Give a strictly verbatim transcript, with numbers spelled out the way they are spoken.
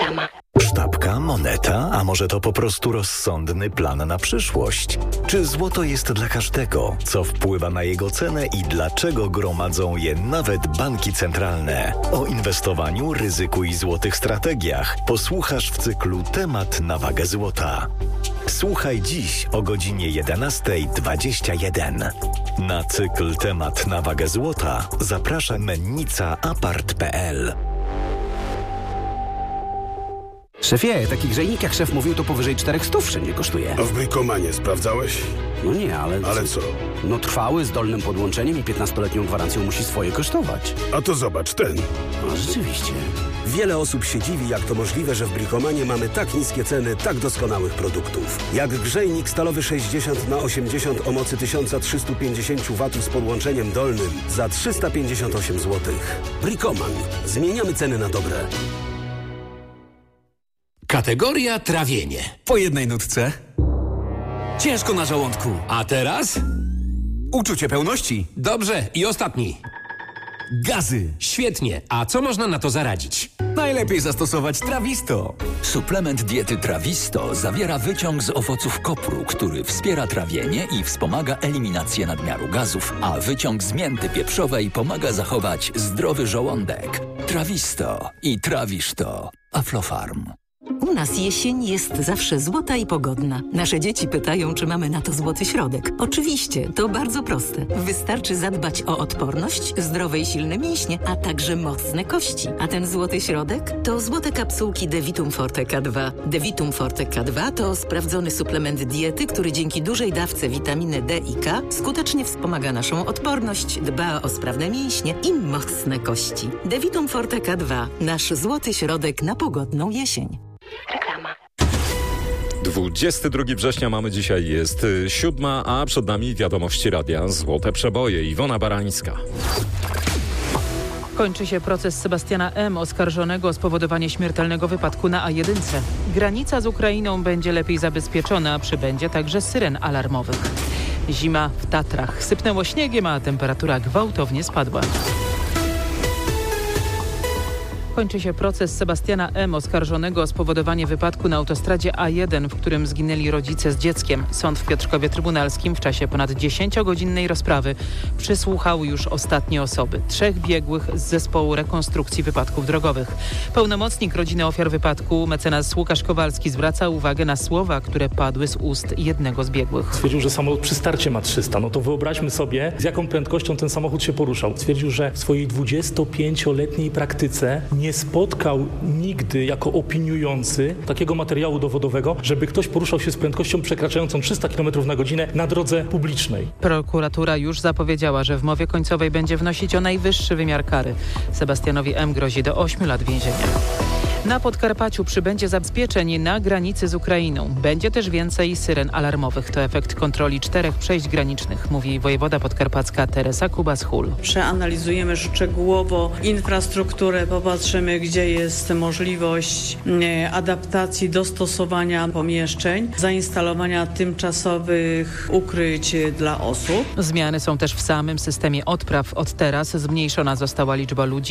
Reklama. Sztabka, moneta, a może to po prostu rozsądny plan na przyszłość? Czy złoto jest dla każdego? Co wpływa na jego cenę i dlaczego gromadzą je nawet banki centralne? O inwestowaniu, ryzyku i złotych strategiach posłuchasz w cyklu Temat na wagę złota. Słuchaj dziś o godzinie jedenasta dwadzieścia jeden. Na cykl Temat na wagę złota zaprasza mennica apart kropka p l. Szefie, taki grzejnik jak szef mówił, to powyżej czterech stów wszędzie kosztuje. A w Brikomanie sprawdzałeś? No nie, ale... Ale co? No trwały, z dolnym podłączeniem i piętnastoletnią gwarancją musi swoje kosztować. A to zobacz, ten. No rzeczywiście. Wiele osób się dziwi, jak to możliwe, że w Brikomanie mamy tak niskie ceny tak doskonałych produktów. Jak grzejnik stalowy sześćdziesiąt na osiemdziesiąt o mocy tysiąc trzysta pięćdziesiąt watów z podłączeniem dolnym za trzysta pięćdziesiąt osiem złotych. Brikoman. Zmieniamy ceny na dobre. Kategoria trawienie. Po jednej nutce. Ciężko na żołądku. A teraz? Uczucie pełności. Dobrze, i ostatni. Gazy. Świetnie. A co można na to zaradzić? Najlepiej zastosować Trawisto. Suplement diety Trawisto zawiera wyciąg z owoców kopru, który wspiera trawienie i wspomaga eliminację nadmiaru gazów, a wyciąg z mięty pieprzowej pomaga zachować zdrowy żołądek. Trawisto i trawisz to. Aflofarm. U nas jesień jest zawsze złota i pogodna. Nasze dzieci pytają, czy mamy na to złoty środek. Oczywiście, to bardzo proste. Wystarczy zadbać o odporność, zdrowe i silne mięśnie, a także mocne kości. A ten złoty środek to złote kapsułki Devitum Forte K dwa. Devitum Forte K dwa to sprawdzony suplement diety, który dzięki dużej dawce witaminy D i K skutecznie wspomaga naszą odporność, dba o sprawne mięśnie i mocne kości. Devitum Forte K dwa. Nasz złoty środek na pogodną jesień. Reklama. dwudziestego drugiego września mamy dzisiaj, jest siódma, a przed nami wiadomości radia Złote Przeboje. Iwona Barańska. Kończy się proces Sebastiana M., oskarżonego o spowodowanie śmiertelnego wypadku na A jeden. Granica z Ukrainą będzie lepiej zabezpieczona, przybędzie także syren alarmowych. Zima w Tatrach. Sypnęło śniegiem, a temperatura gwałtownie spadła. Kończy się proces Sebastiana M., oskarżonego o spowodowanie wypadku na autostradzie A jeden, w którym zginęli rodzice z dzieckiem. Sąd w Piotrkowie Trybunalskim w czasie ponad dziesięciogodzinnej rozprawy przysłuchał już ostatnie osoby. Trzech biegłych z zespołu rekonstrukcji wypadków drogowych. Pełnomocnik rodziny ofiar wypadku, mecenas Łukasz Kowalski, zwraca uwagę na słowa, które padły z ust jednego z biegłych. Stwierdził, że samolot przy starcie ma trzysta. No to wyobraźmy sobie, z jaką prędkością ten samochód się poruszał. Stwierdził, że w swojej dwudziestopięcioletniej praktyce nie spotkał nigdy jako opiniujący takiego materiału dowodowego, żeby ktoś poruszał się z prędkością przekraczającą trzysta kilometrów na godzinę na drodze publicznej. Prokuratura już zapowiedziała, że w mowie końcowej będzie wnosić o najwyższy wymiar kary. Sebastianowi M. grozi do ośmiu lat więzienia. Na Podkarpaciu przybędzie zabezpieczeń na granicy z Ukrainą. Będzie też więcej syren alarmowych. To efekt kontroli czterech przejść granicznych, mówi wojewoda podkarpacka Teresa Kubas-Hul. Przeanalizujemy szczegółowo infrastrukturę, popatrzymy, gdzie jest możliwość adaptacji, dostosowania pomieszczeń, zainstalowania tymczasowych ukryć dla osób. Zmiany są też w samym systemie odpraw. Od teraz zmniejszona została liczba ludzi,